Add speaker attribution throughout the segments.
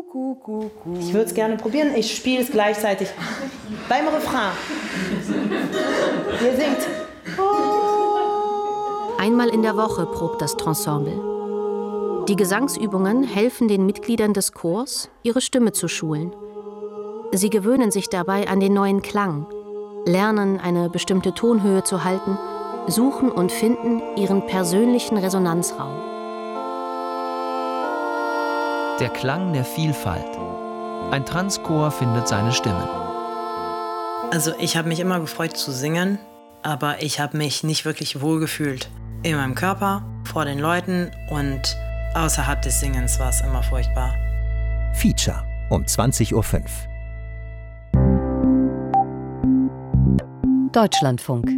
Speaker 1: Ich würde es gerne probieren. Ich spiele es gleichzeitig beim Refrain. Ihr singt.
Speaker 2: Einmal in der Woche probt das Trensemble. Die Gesangsübungen helfen den Mitgliedern des Chors, ihre Stimme zu schulen. Sie gewöhnen sich dabei an den neuen Klang, lernen, eine bestimmte Tonhöhe zu halten, suchen und finden ihren persönlichen Resonanzraum.
Speaker 3: Der Klang der Vielfalt. Ein Transchor findet seine Stimmen.
Speaker 4: Also ich habe mich immer gefreut zu singen, aber ich habe mich nicht wirklich wohlgefühlt. In meinem Körper, vor den Leuten und außerhalb des Singens war es immer furchtbar.
Speaker 5: Feature um 20:05 Uhr.
Speaker 6: Deutschlandfunk.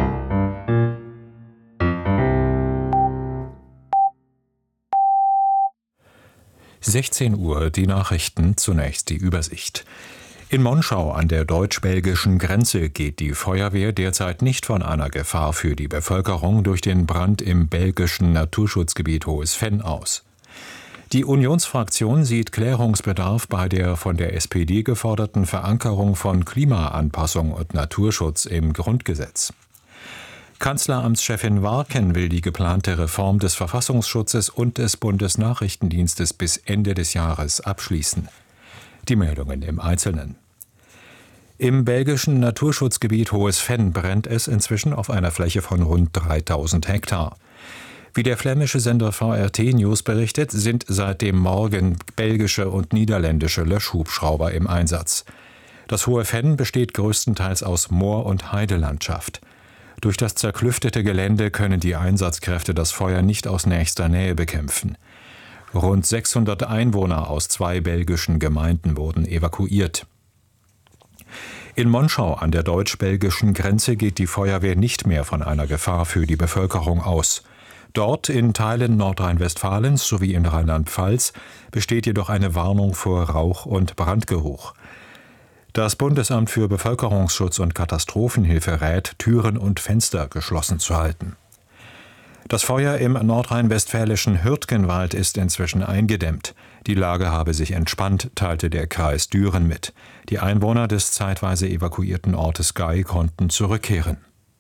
Speaker 7: (16 Uhr) die Nachrichten, zunächst die Übersicht. In Monschau an der deutsch-belgischen Grenze geht die Feuerwehr derzeit nicht von einer Gefahr für die Bevölkerung durch den Brand im belgischen Naturschutzgebiet Hohes Venn aus. Die Unionsfraktion sieht Klärungsbedarf bei der von der SPD geforderten Verankerung von Klimaanpassung und Naturschutz im Grundgesetz. Kanzleramtschefin Warken will die geplante Reform des Verfassungsschutzes und des Bundesnachrichtendienstes bis Ende des Jahres abschließen. Die Meldungen im Einzelnen. Im belgischen Naturschutzgebiet Hohes Venn brennt es inzwischen auf einer Fläche von rund 3000 Hektar. Wie der flämische Sender VRT News berichtet, sind seit dem Morgen belgische und niederländische Löschhubschrauber im Einsatz. Das Hohe Venn besteht größtenteils aus Moor- und Heidelandschaft. Durch das zerklüftete Gelände können die Einsatzkräfte das Feuer nicht aus nächster Nähe bekämpfen. Rund 600 Einwohner aus 2 belgischen Gemeinden wurden evakuiert. In Monschau an der deutsch-belgischen Grenze geht die Feuerwehr nicht mehr von einer Gefahr für die Bevölkerung aus. Dort, in Teilen Nordrhein-Westfalens sowie in Rheinland-Pfalz, besteht jedoch eine Warnung vor Rauch- und Brandgeruch. Das Bundesamt für Bevölkerungsschutz und Katastrophenhilfe rät, Türen und Fenster geschlossen zu halten. Das Feuer im nordrhein-westfälischen Hürtgenwald ist inzwischen eingedämmt. Die Lage habe sich entspannt, teilte der Kreis Düren mit. Die Einwohner des zeitweise evakuierten Ortes Gay konnten zurückkehren.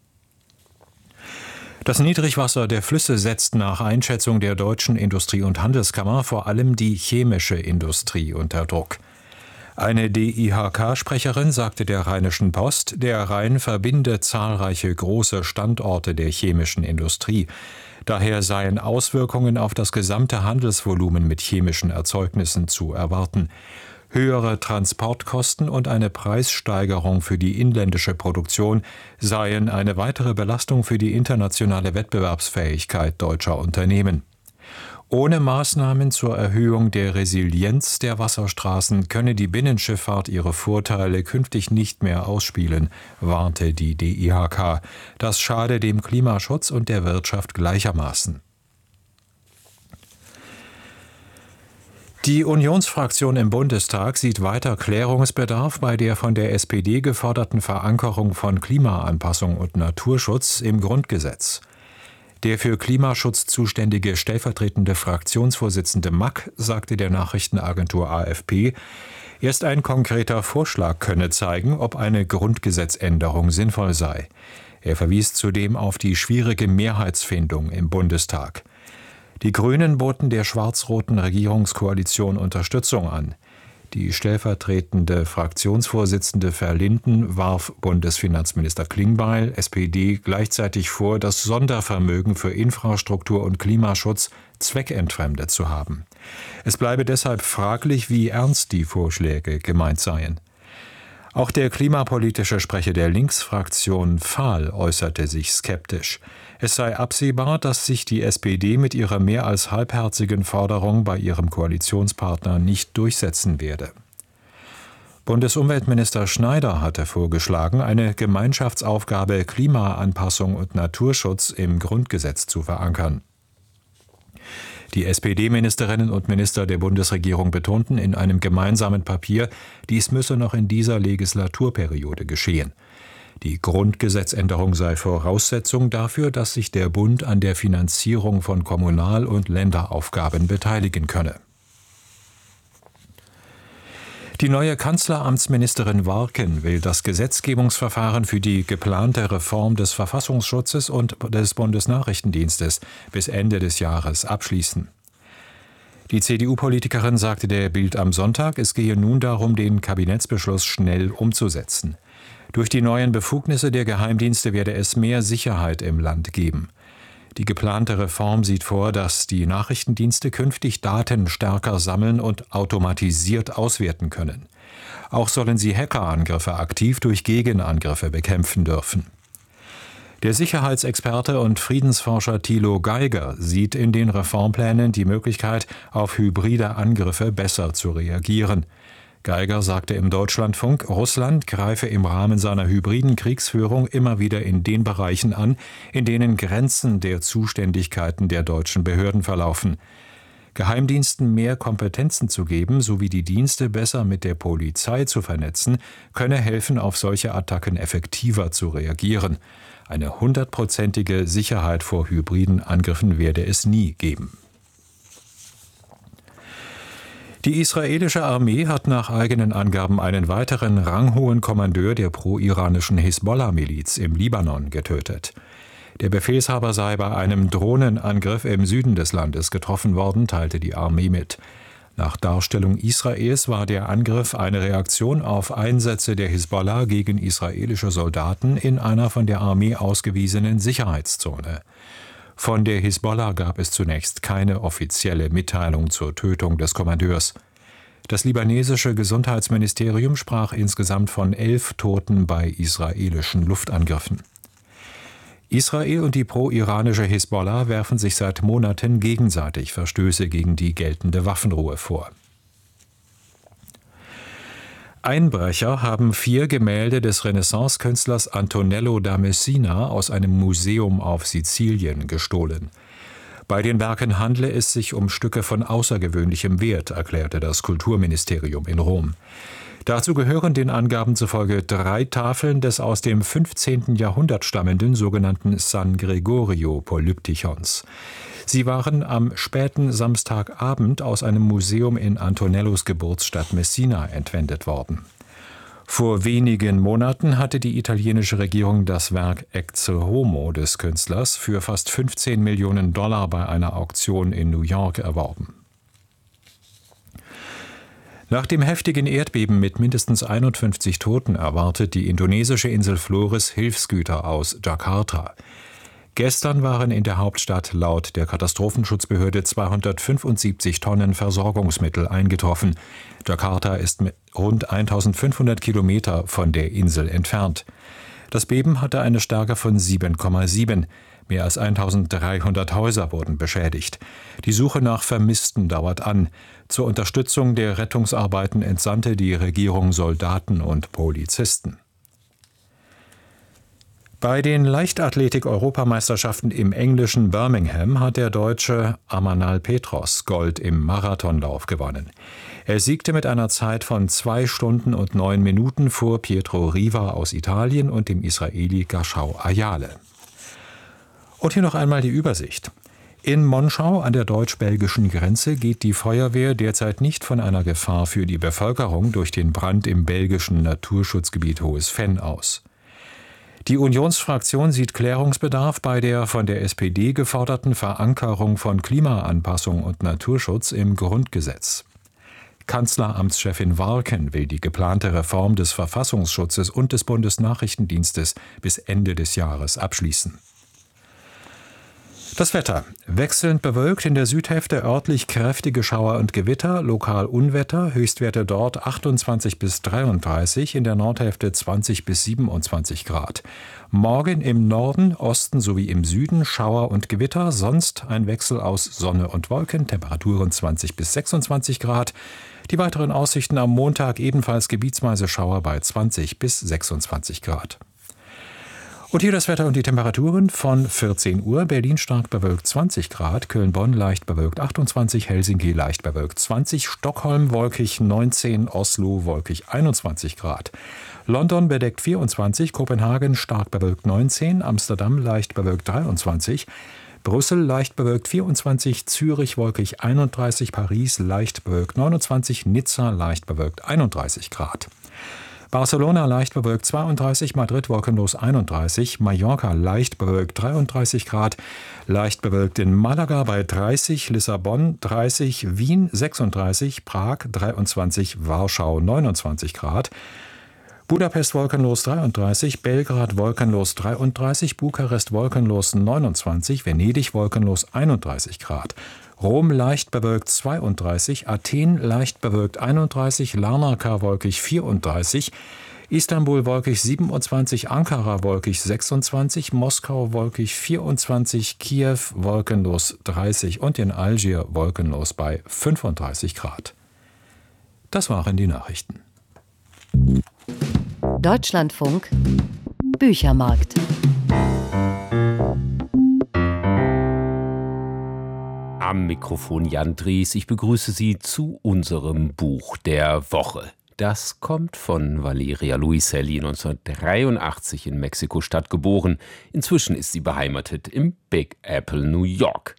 Speaker 7: Das Niedrigwasser der Flüsse setzt nach Einschätzung der Deutschen Industrie- und Handelskammer vor allem die chemische Industrie unter Druck. Eine DIHK-Sprecherin sagte der Rheinischen Post, der Rhein verbinde zahlreiche große Standorte der chemischen Industrie. Daher seien Auswirkungen auf das gesamte Handelsvolumen mit chemischen Erzeugnissen zu erwarten. Höhere Transportkosten und eine Preissteigerung für die inländische Produktion seien eine weitere Belastung für die internationale Wettbewerbsfähigkeit deutscher Unternehmen. Ohne Maßnahmen zur Erhöhung der Resilienz der Wasserstraßen könne die Binnenschifffahrt ihre Vorteile künftig nicht mehr ausspielen, warnte die DIHK. Das schade dem Klimaschutz und der Wirtschaft gleichermaßen. Die Unionsfraktion im Bundestag sieht weiter Klärungsbedarf bei der von der SPD geforderten Verankerung von Klimaanpassung und Naturschutz im Grundgesetz. Der für Klimaschutz zuständige stellvertretende Fraktionsvorsitzende Mack sagte der Nachrichtenagentur AFP, erst ein konkreter Vorschlag könne zeigen, ob eine Grundgesetzänderung sinnvoll sei. Er verwies zudem auf die schwierige Mehrheitsfindung im Bundestag. Die Grünen boten der schwarz-roten Regierungskoalition Unterstützung an. Die stellvertretende Fraktionsvorsitzende Verlinden warf Bundesfinanzminister Klingbeil, SPD, gleichzeitig vor, das Sondervermögen für Infrastruktur und Klimaschutz zweckentfremdet zu haben. Es bleibe deshalb fraglich, wie ernst die Vorschläge gemeint seien. Auch der klimapolitische Sprecher der Linksfraktion Fahl äußerte sich skeptisch. Es sei absehbar, dass sich die SPD mit ihrer mehr als halbherzigen Forderung bei ihrem Koalitionspartner nicht durchsetzen werde. Bundesumweltminister Schneider hatte vorgeschlagen, eine Gemeinschaftsaufgabe Klimaanpassung und Naturschutz im Grundgesetz zu verankern. Die SPD-Ministerinnen und Minister der Bundesregierung betonten in einem gemeinsamen Papier, dies müsse noch in dieser Legislaturperiode geschehen. Die Grundgesetzänderung sei Voraussetzung dafür, dass sich der Bund an der Finanzierung von Kommunal- und Länderaufgaben beteiligen könne. Die neue Kanzleramtsministerin Warken will das Gesetzgebungsverfahren für die geplante Reform des Verfassungsschutzes und des Bundesnachrichtendienstes bis Ende des Jahres abschließen. Die CDU-Politikerin sagte der Bild am Sonntag, es gehe nun darum, den Kabinettsbeschluss schnell umzusetzen. Durch die neuen Befugnisse der Geheimdienste werde es mehr Sicherheit im Land geben. Die geplante Reform sieht vor, dass die Nachrichtendienste künftig Daten stärker sammeln und automatisiert auswerten können. Auch sollen sie Hackerangriffe aktiv durch Gegenangriffe bekämpfen dürfen. Der Sicherheitsexperte und Friedensforscher Thilo Geiger sieht in den Reformplänen die Möglichkeit, auf hybride Angriffe besser zu reagieren. Geiger sagte im Deutschlandfunk, Russland greife im Rahmen seiner hybriden Kriegsführung immer wieder in den Bereichen an, in denen Grenzen der Zuständigkeiten der deutschen Behörden verlaufen. Geheimdiensten mehr Kompetenzen zu geben, sowie die Dienste besser mit der Polizei zu vernetzen, könne helfen, auf solche Attacken effektiver zu reagieren. Eine 100%ige Sicherheit vor hybriden Angriffen werde es nie geben. Die israelische Armee hat nach eigenen Angaben einen weiteren ranghohen Kommandeur der pro-iranischen Hisbollah-Miliz im Libanon getötet. Der Befehlshaber sei bei einem Drohnenangriff im Süden des Landes getroffen worden, teilte die Armee mit. Nach Darstellung Israels war der Angriff eine Reaktion auf Einsätze der Hisbollah gegen israelische Soldaten in einer von der Armee ausgewiesenen Sicherheitszone. Von der Hisbollah gab es zunächst keine offizielle Mitteilung zur Tötung des Kommandeurs. Das libanesische Gesundheitsministerium sprach insgesamt von 11 Toten bei israelischen Luftangriffen. Israel und die pro-iranische Hisbollah werfen sich seit Monaten gegenseitig Verstöße gegen die geltende Waffenruhe vor. Einbrecher haben 4 Gemälde des Renaissance-Künstlers Antonello da Messina aus einem Museum auf Sizilien gestohlen. Bei den Werken handle es sich um Stücke von außergewöhnlichem Wert, erklärte das Kulturministerium in Rom. Dazu gehören den Angaben zufolge 3 Tafeln des aus dem 15. Jahrhundert stammenden sogenannten San Gregorio Polyptychons. Sie waren am späten Samstagabend aus einem Museum in Antonellos Geburtsstadt Messina entwendet worden. Vor wenigen Monaten hatte die italienische Regierung das Werk Ecce Homo des Künstlers für fast $15 Millionen bei einer Auktion in New York erworben. Nach dem heftigen Erdbeben mit mindestens 51 Toten erwartet die indonesische Insel Flores Hilfsgüter aus Jakarta. Gestern waren in der Hauptstadt laut der Katastrophenschutzbehörde 275 Tonnen Versorgungsmittel eingetroffen. Jakarta ist mit rund 1500 Kilometer von der Insel entfernt. Das Beben hatte eine Stärke von 7,7. Mehr als 1300 Häuser wurden beschädigt. Die Suche nach Vermissten dauert an. Zur Unterstützung der Rettungsarbeiten entsandte die Regierung Soldaten und Polizisten. Bei den Leichtathletik-Europameisterschaften im englischen Birmingham hat der Deutsche Amanal Petros Gold im Marathonlauf gewonnen. Er siegte mit einer Zeit von 2 Stunden und 9 Minuten vor Pietro Riva aus Italien und dem Israeli Gashau Ayale. Und hier noch einmal die Übersicht. In Monschau an der deutsch-belgischen Grenze geht die Feuerwehr derzeit nicht von einer Gefahr für die Bevölkerung durch den Brand im belgischen Naturschutzgebiet Hohes Venn aus. Die Unionsfraktion sieht Klärungsbedarf bei der von der SPD geforderten Verankerung von Klimaanpassung und Naturschutz im Grundgesetz. Kanzleramtschefin Warken will die geplante Reform des Verfassungsschutzes und des Bundesnachrichtendienstes bis Ende des Jahres abschließen. Das Wetter. Wechselnd bewölkt, in der Südhälfte örtlich kräftige Schauer und Gewitter, lokal Unwetter, Höchstwerte dort 28 bis 33, in der Nordhälfte 20 bis 27 Grad. Morgen im Norden, Osten sowie im Süden Schauer und Gewitter, sonst ein Wechsel aus Sonne und Wolken, Temperaturen 20 bis 26 Grad. Die weiteren Aussichten am Montag ebenfalls gebietsweise Schauer bei 20 bis 26 Grad. Und hier das Wetter und die Temperaturen von 14 Uhr. Berlin stark bewölkt 20 Grad, Köln-Bonn leicht bewölkt 28, Helsinki leicht bewölkt 20, Stockholm wolkig 19, Oslo wolkig 21 Grad. London bedeckt 24, Kopenhagen stark bewölkt 19, Amsterdam leicht bewölkt 23, Brüssel leicht bewölkt 24, Zürich wolkig 31, Paris leicht bewölkt 29, Nizza leicht bewölkt 31 Grad. Barcelona leicht bewölkt 32, Madrid wolkenlos 31, Mallorca leicht bewölkt 33 Grad, leicht bewölkt in Malaga bei 30, Lissabon 30, Wien 36, Prag 23, Warschau 29 Grad, Budapest wolkenlos 33, Belgrad wolkenlos 33, Bukarest wolkenlos 29, Venedig wolkenlos 31 Grad. Rom leicht bewölkt 32, Athen leicht bewölkt 31, Larnaca wolkig 34, Istanbul wolkig 27, Ankara wolkig 26, Moskau wolkig 24, Kiew wolkenlos 30 und in Algier wolkenlos bei 35 Grad. Das waren die Nachrichten.
Speaker 6: Deutschlandfunk Büchermarkt.
Speaker 8: Am Mikrofon Jan Dries. Ich begrüße Sie zu unserem Buch der Woche. Das kommt von Valeria Luiselli, 1983 in Mexiko-Stadt geboren. Inzwischen ist sie beheimatet im Big Apple, New York.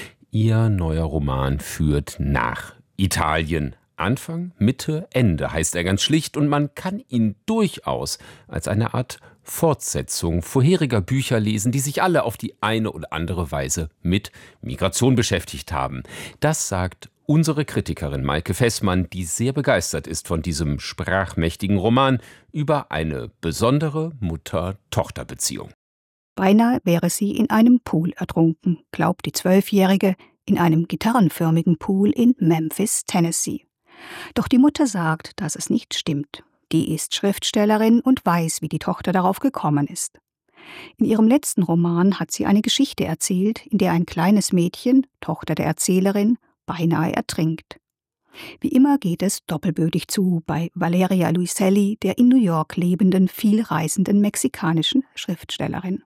Speaker 8: Ihr neuer Roman führt nach Italien. Anfang, Mitte, Ende heißt er ganz schlicht und man kann ihn durchaus als eine Art Fortsetzung vorheriger Bücher lesen, die sich alle auf die eine oder andere Weise mit Migration beschäftigt haben. Das sagt unsere Kritikerin Maike Fessmann, die sehr begeistert ist von diesem sprachmächtigen Roman über eine besondere Mutter-Tochter-Beziehung.
Speaker 9: Beinahe wäre sie in einem Pool ertrunken, glaubt die 12-Jährige, in einem gitarrenförmigen Pool in Memphis, Tennessee. Doch die Mutter sagt, dass es nicht stimmt. Die ist Schriftstellerin und weiß, wie die Tochter darauf gekommen ist. In ihrem letzten Roman hat sie eine Geschichte erzählt, in der ein kleines Mädchen, Tochter der Erzählerin, beinahe ertrinkt. Wie immer geht es doppelbödig zu bei Valeria Luiselli, der in New York lebenden, vielreisenden mexikanischen Schriftstellerin.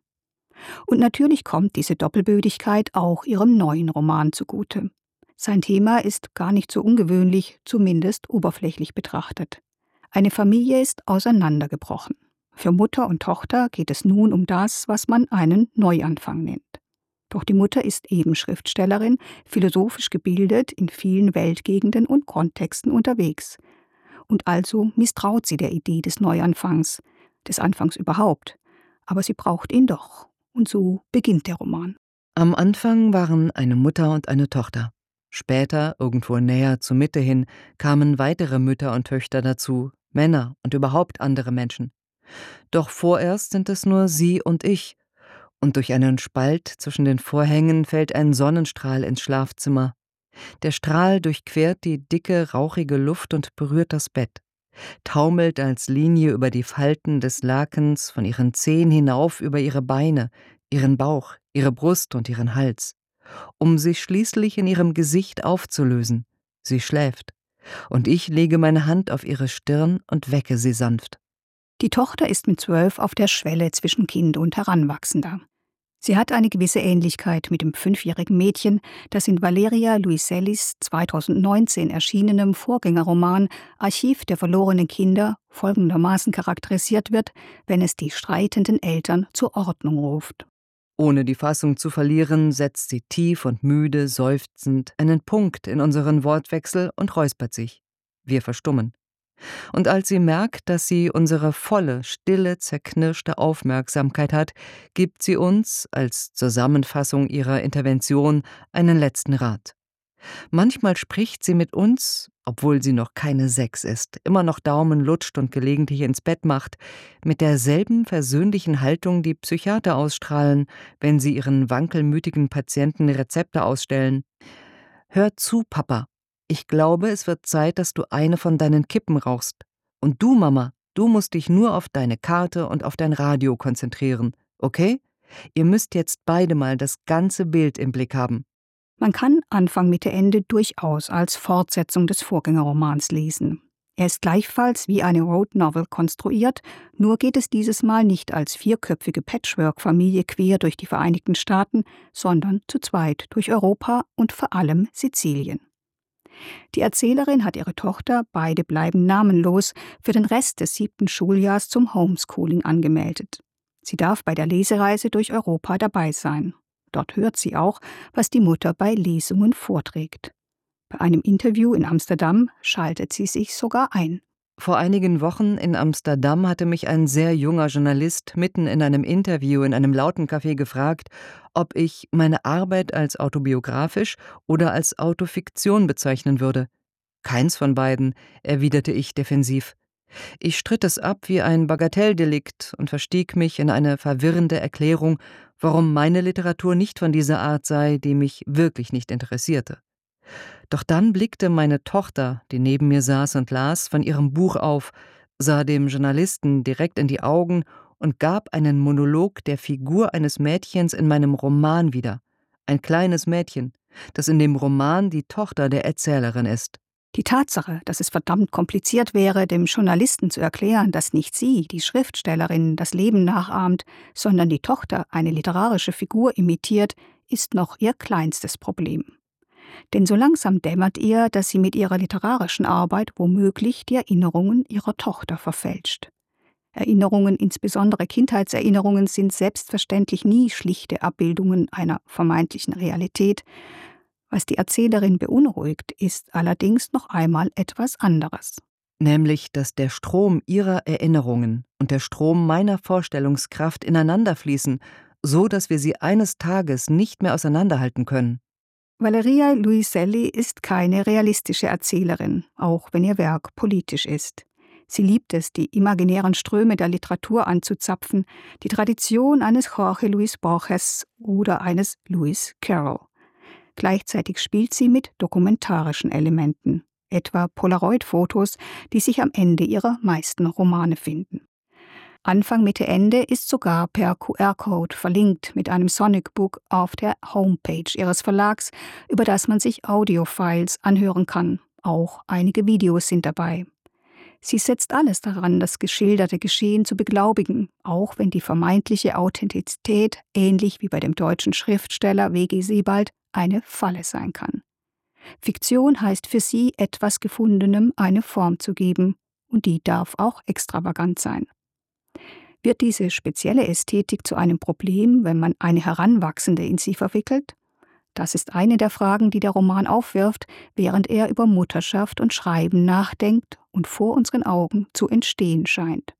Speaker 9: Und natürlich kommt diese Doppelbödigkeit auch ihrem neuen Roman zugute. Sein Thema ist gar nicht so ungewöhnlich, zumindest oberflächlich betrachtet. Eine Familie ist auseinandergebrochen. Für Mutter und Tochter geht es nun um das, was man einen Neuanfang nennt. Doch die Mutter ist eben Schriftstellerin, philosophisch gebildet, in vielen Weltgegenden und Kontexten unterwegs. Und also misstraut sie der Idee des Neuanfangs, des Anfangs überhaupt. Aber sie braucht ihn doch. Und so beginnt der Roman.
Speaker 6: Am Anfang waren eine Mutter und eine Tochter. Später, irgendwo näher zur Mitte hin, kamen weitere Mütter und Töchter dazu, Männer und überhaupt andere Menschen. Doch vorerst sind es nur sie und ich. Und durch einen Spalt zwischen den Vorhängen fällt ein Sonnenstrahl ins Schlafzimmer. Der Strahl durchquert die dicke, rauchige Luft und berührt das Bett, taumelt als Linie über die Falten des Lakens von ihren Zehen hinauf über ihre Beine, ihren Bauch, ihre Brust und ihren Hals, um sich schließlich in ihrem Gesicht aufzulösen. Sie schläft, und ich lege meine Hand auf ihre Stirn und wecke sie sanft.
Speaker 9: Die Tochter ist mit 12 auf der Schwelle zwischen Kind und Heranwachsender. Sie hat eine gewisse Ähnlichkeit mit dem 5-jährigen Mädchen, das in Valeria Luisellis 2019 erschienenem Vorgängerroman Archiv der verlorenen Kinder folgendermaßen charakterisiert wird, wenn es die streitenden Eltern zur Ordnung ruft.
Speaker 6: Ohne die Fassung zu verlieren, setzt sie tief und müde, seufzend einen Punkt in unseren Wortwechsel und räuspert sich. Wir verstummen. Und als sie merkt, dass sie unsere volle, stille, zerknirschte Aufmerksamkeit hat, gibt sie uns, als Zusammenfassung ihrer Intervention, einen letzten Rat. Manchmal spricht sie mit uns, obwohl sie noch keine 6 ist, immer noch Daumen lutscht und gelegentlich ins Bett macht, mit derselben versöhnlichen Haltung, die Psychiater ausstrahlen, wenn sie ihren wankelmütigen Patienten Rezepte ausstellen. »Hör zu, Papa. Ich glaube, es wird Zeit, dass du eine von deinen Kippen rauchst. Und du, Mama, du musst dich nur auf deine Karte und auf dein Radio konzentrieren, okay? Ihr müsst jetzt beide mal das ganze Bild im Blick haben.«
Speaker 9: Man kann Anfang, Mitte, Ende durchaus als Fortsetzung des Vorgängerromans lesen. Er ist gleichfalls wie eine Road Novel konstruiert, nur geht es dieses Mal nicht als 4-köpfige Patchwork-Familie quer durch die Vereinigten Staaten, sondern zu zweit durch Europa und vor allem Sizilien. Die Erzählerin hat ihre Tochter, beide bleiben namenlos, für den Rest des 7. Schuljahrs zum Homeschooling angemeldet. Sie darf bei der Lesereise durch Europa dabei sein. Dort hört sie auch, was die Mutter bei Lesungen vorträgt. Bei einem Interview in Amsterdam schaltet sie sich sogar ein.
Speaker 6: Vor einigen Wochen in Amsterdam hatte mich ein sehr junger Journalist mitten in einem Interview in einem lauten Café gefragt, ob ich meine Arbeit als autobiografisch oder als Autofiktion bezeichnen würde. Keins von beiden, erwiderte ich defensiv. Ich stritt es ab wie ein Bagatelldelikt und verstieg mich in eine verwirrende Erklärung, warum meine Literatur nicht von dieser Art sei, die mich wirklich nicht interessierte. Doch dann blickte meine Tochter, die neben mir saß und las, von ihrem Buch auf, sah dem Journalisten direkt in die Augen und gab einen Monolog der Figur eines Mädchens in meinem Roman wieder. Ein kleines Mädchen, das in dem Roman die Tochter der Erzählerin ist.
Speaker 9: Die Tatsache, dass es verdammt kompliziert wäre, dem Journalisten zu erklären, dass nicht sie, die Schriftstellerin, das Leben nachahmt, sondern die Tochter eine literarische Figur imitiert, ist noch ihr kleinstes Problem. Denn so langsam dämmert ihr, dass sie mit ihrer literarischen Arbeit womöglich die Erinnerungen ihrer Tochter verfälscht. Erinnerungen, insbesondere Kindheitserinnerungen, sind selbstverständlich nie schlichte Abbildungen einer vermeintlichen Realität. Was die Erzählerin beunruhigt, ist allerdings noch einmal etwas anderes.
Speaker 6: Nämlich, dass der Strom ihrer Erinnerungen und der Strom meiner Vorstellungskraft ineinander fließen, so dass wir sie eines Tages nicht mehr auseinanderhalten können.
Speaker 9: Valeria Luiselli ist keine realistische Erzählerin, auch wenn ihr Werk politisch ist. Sie liebt es, die imaginären Ströme der Literatur anzuzapfen, die Tradition eines Jorge Luis Borges oder eines Lewis Carroll. Gleichzeitig spielt sie mit dokumentarischen Elementen, etwa Polaroid-Fotos, die sich am Ende ihrer meisten Romane finden. Anfang, Mitte, Ende ist sogar per QR-Code verlinkt mit einem Sonic Book auf der Homepage ihres Verlags, über das man sich Audiofiles anhören kann. Auch einige Videos sind dabei. Sie setzt alles daran, das geschilderte Geschehen zu beglaubigen, auch wenn die vermeintliche Authentizität, ähnlich wie bei dem deutschen Schriftsteller W.G. Sebald, eine Falle sein kann. Fiktion heißt für sie, etwas Gefundenem eine Form zu geben, und die darf auch extravagant sein. Wird diese spezielle Ästhetik zu einem Problem, wenn man eine Heranwachsende in sie verwickelt? Das ist eine der Fragen, die der Roman aufwirft, während er über Mutterschaft und Schreiben nachdenkt und vor unseren Augen zu entstehen scheint.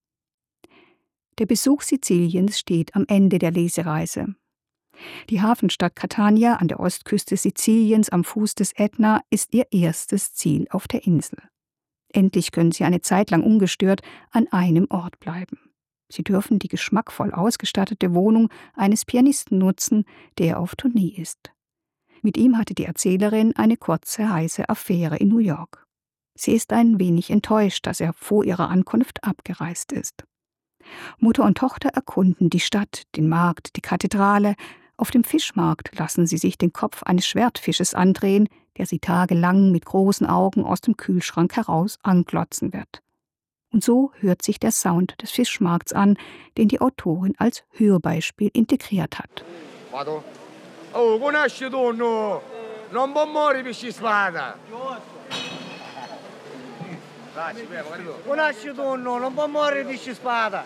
Speaker 9: Der Besuch Siziliens steht am Ende der Lesereise. Die Hafenstadt Catania an der Ostküste Siziliens am Fuß des Ätna ist ihr erstes Ziel auf der Insel. Endlich können sie eine Zeit lang ungestört an einem Ort bleiben. Sie dürfen die geschmackvoll ausgestattete Wohnung eines Pianisten nutzen, der auf Tournee ist. Mit ihm hatte die Erzählerin eine kurze, heiße Affäre in New York. Sie ist ein wenig enttäuscht, dass er vor ihrer Ankunft abgereist ist. Mutter und Tochter erkunden die Stadt, den Markt, die Kathedrale. Auf dem Fischmarkt lassen sie sich den Kopf eines Schwertfisches andrehen, der sie tagelang mit großen Augen aus dem Kühlschrank heraus anglotzen wird. Und so hört sich der Sound des Fischmarkts an, den die Autorin als Hörbeispiel integriert hat.
Speaker 10: Oh, conosci tu, no? Non può morire pesci spada. Conosci tu, no? Non può morire pesci spada.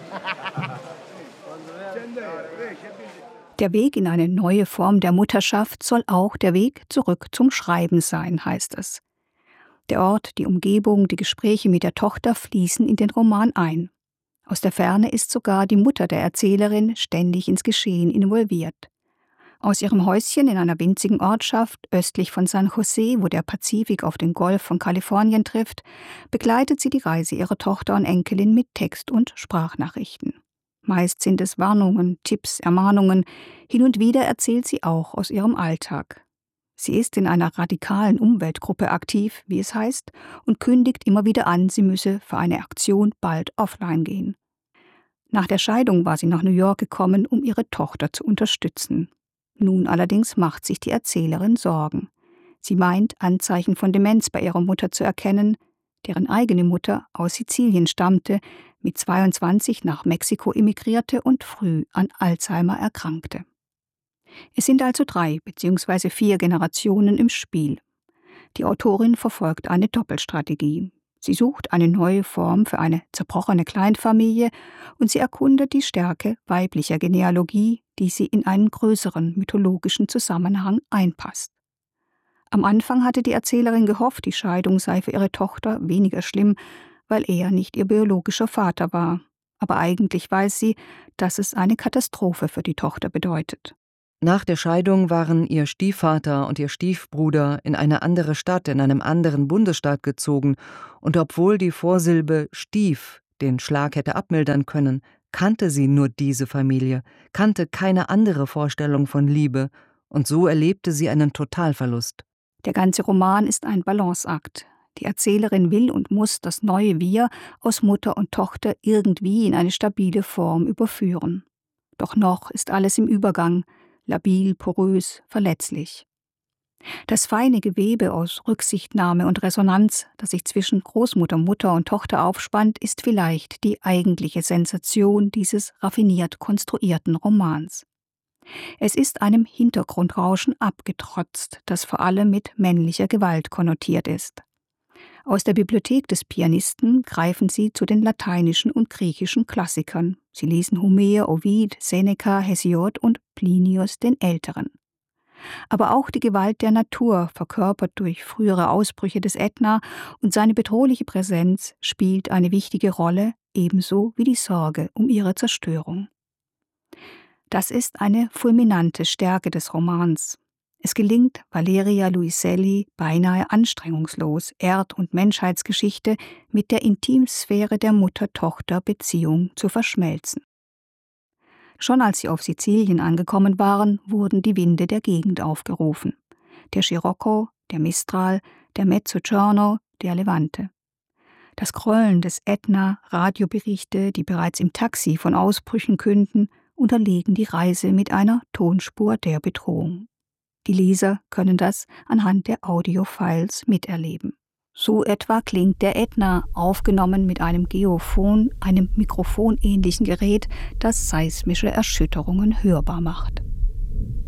Speaker 9: Der Weg in eine neue Form der Mutterschaft soll auch der Weg zurück zum Schreiben sein, heißt es. Der Ort, die Umgebung, die Gespräche mit der Tochter fließen in den Roman ein. Aus der Ferne ist sogar die Mutter der Erzählerin ständig ins Geschehen involviert. Aus ihrem Häuschen in einer winzigen Ortschaft östlich von San Jose, wo der Pazifik auf den Golf von Kalifornien trifft, begleitet sie die Reise ihrer Tochter und Enkelin mit Text- und Sprachnachrichten. Meist sind es Warnungen, Tipps, Ermahnungen. Hin und wieder erzählt sie auch aus ihrem Alltag. Sie ist in einer radikalen Umweltgruppe aktiv, wie es heißt, und kündigt immer wieder an, sie müsse für eine Aktion bald offline gehen. Nach der Scheidung war sie nach New York gekommen, um ihre Tochter zu unterstützen. Nun allerdings macht sich die Erzählerin Sorgen. Sie meint, Anzeichen von Demenz bei ihrer Mutter zu erkennen, deren eigene Mutter aus Sizilien stammte, mit 22 nach Mexiko emigrierte und früh an Alzheimer erkrankte. Es sind also 3 bzw. 4 Generationen im Spiel. Die Autorin verfolgt eine Doppelstrategie. Sie sucht eine neue Form für eine zerbrochene Kleinfamilie und sie erkundet die Stärke weiblicher Genealogie, die sie in einen größeren mythologischen Zusammenhang einpasst. Am Anfang hatte die Erzählerin gehofft, die Scheidung sei für ihre Tochter weniger schlimm, weil er nicht ihr biologischer Vater war. Aber eigentlich weiß sie, dass es eine Katastrophe für die Tochter bedeutet.
Speaker 6: Nach der Scheidung waren ihr Stiefvater und ihr Stiefbruder in eine andere Stadt, in einem anderen Bundesstaat gezogen, und obwohl die Vorsilbe Stief den Schlag hätte abmildern können, kannte sie nur diese Familie, kannte keine andere Vorstellung von Liebe, und so erlebte sie einen Totalverlust.
Speaker 9: Der ganze Roman ist ein Balanceakt. Die Erzählerin will und muss das neue Wir aus Mutter und Tochter irgendwie in eine stabile Form überführen. Doch noch ist alles im Übergang, labil, porös, verletzlich. Das feine Gewebe aus Rücksichtnahme und Resonanz, das sich zwischen Großmutter, Mutter und Tochter aufspannt, ist vielleicht die eigentliche Sensation dieses raffiniert konstruierten Romans. Es ist einem Hintergrundrauschen abgetrotzt, das vor allem mit männlicher Gewalt konnotiert ist. Aus der Bibliothek des Pianisten greifen sie zu den lateinischen und griechischen Klassikern. Sie lesen Homer, Ovid, Seneca, Hesiod und Plinius den Älteren. Aber auch die Gewalt der Natur, verkörpert durch frühere Ausbrüche des Ätna, und seine bedrohliche Präsenz spielt eine wichtige Rolle, ebenso wie die Sorge um ihre Zerstörung. Das ist eine fulminante Stärke des Romans. Es gelingt Valeria Luiselli beinahe anstrengungslos, Erd- und Menschheitsgeschichte mit der Intimsphäre der Mutter-Tochter-Beziehung zu verschmelzen. Schon als sie auf Sizilien angekommen waren, wurden die Winde der Gegend aufgerufen. Der Scirocco, der Mistral, der Mezzogiorno, der Levante. Das Grollen des Ätna, Radioberichte, die bereits im Taxi von Ausbrüchen künden, unterlegen die Reise mit einer Tonspur der Bedrohung. Die Leser können das anhand der Audiofiles miterleben. So etwa klingt der Ätna, aufgenommen mit einem Geophon, einem mikrofonähnlichen Gerät, das seismische Erschütterungen hörbar macht.